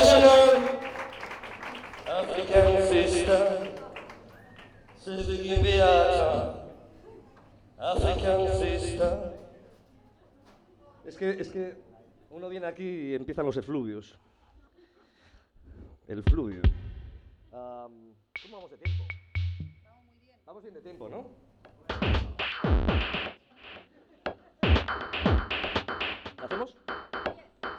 International African sister, Suzuki Beata, African sister. Es que uno viene aquí y empiezan los efluvios. El fluvio. ¿Cómo vamos de tiempo? Vamos muy bien. Vamos bien de tiempo, ¿no? ¿Hacemos?